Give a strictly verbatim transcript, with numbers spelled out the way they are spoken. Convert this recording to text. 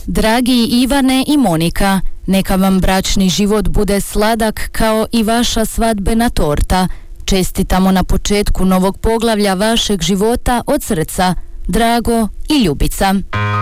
Dragi Ivane i Monika, neka vam bračni život bude sladak kao i vaša svadbena torta. Čestitamo na početku novog poglavlja vašeg života od srca, Drago i Ljubica.